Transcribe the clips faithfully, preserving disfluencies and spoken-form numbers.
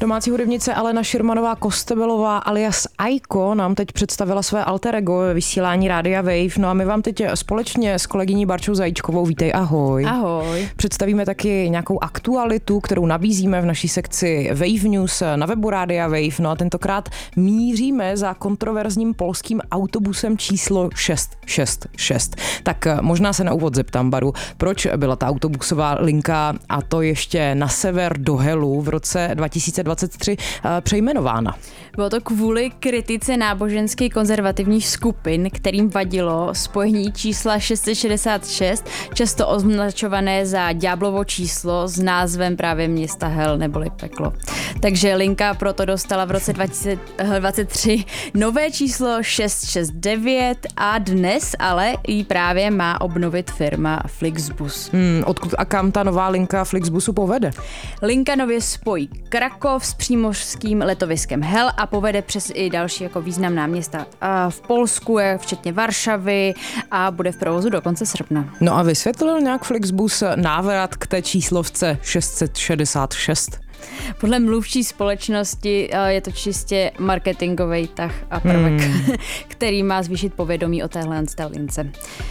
Domácí hudebnice Alena Širmanová Kostebelová alias Aiko nám teď představila své alter ego ve vysílání Rádia Wave. No a my vám teď společně s kolegyní Barčou Zajíčkovou, vítej, ahoj. Ahoj. Představíme taky nějakou aktualitu, kterou nabízíme v naší sekci Wave News na webu Rádia Wave. No a tentokrát míříme za kontroverzním polským autobusem číslo šest šest šest. Tak možná se na úvod zeptám, Baru, proč byla ta autobusová linka, a to ještě na sever do Helu, v roce dva tisíce dvacet tři přejmenována? Bylo to kvůli kritice náboženských konzervativních skupin, kterým vadilo spojení čísla šest set šedesát šest, často označované za ďáblovo číslo s názvem právě města Hel neboli peklo. Takže linka proto dostala v roce dva tisíce dvacet tři nové číslo šest šest devět a dnes ale ji právě má obnovit firma Flixbus. Hmm, odkud a kam ta nová linka Flixbusu povede? Linka nově spojí Krakov s přímořským letoviskem Hel a povede přes i další jako významná města v Polsku, včetně Varšavy, a bude v provozu do konce srpna. No a vysvětlil nějak Flixbus návrat k té číslovce šest set šedesát šest? Podle mluvčí společnosti je to čistě marketingový tah a prvek, hmm. který má zvýšit povědomí o téhle lince.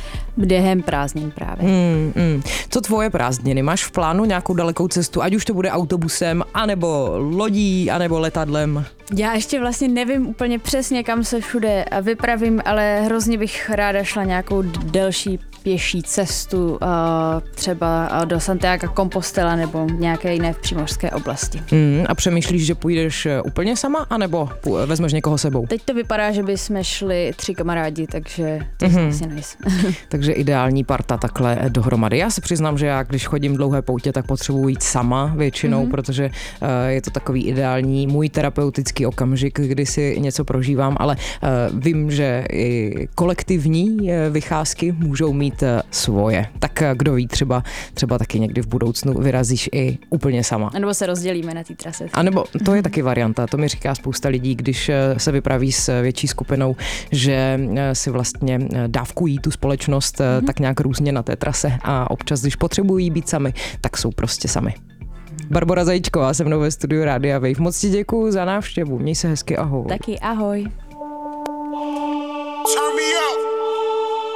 Během prázdnin právě. Hmm, hmm. Co tvoje prázdniny? Máš v plánu nějakou dalekou cestu, ať už to bude autobusem, anebo lodí, anebo letadlem? Já ještě vlastně nevím úplně přesně, kam se všude vypravím, ale hrozně bych ráda šla nějakou delší pěší cestu, třeba do Santiago Compostela nebo nějaké jiné v přímořské oblasti. Hmm, a přemýšlíš, že půjdeš úplně sama, anebo vezmeš někoho sebou? Teď to vypadá, že bychom šli tři kamarádi, takže to je mm-hmm. asi nice. Takže ideální parta takhle dohromady. Já si přiznám, že já, když chodím dlouhé poutě, tak potřebuji jít sama většinou, mm-hmm. protože uh, je to takový ideální můj terapeutický okamžik, kdy si něco prožívám, ale uh, vím, že i kolektivní uh, vycházky můžou mít uh, svoje. Tak uh, kdo ví, třeba, třeba taky někdy v budoucnu vyrazíš i úplně sama. A nebo se rozdělíme na té trase. A nebo to je taky varianta, to mi říká spousta lidí, když uh, se vypraví s větší skupinou, že uh, si vlastně uh, dávkují tu společnost mm-hmm. tak nějak různě na té trase a občas, když potřebují být sami, tak jsou prostě sami. Barbora Zajíčková se mnou ve studiu Rádia Wave. Moc ti děkuju za návštěvu. Měj se hezky, ahoj. Taky ahoj.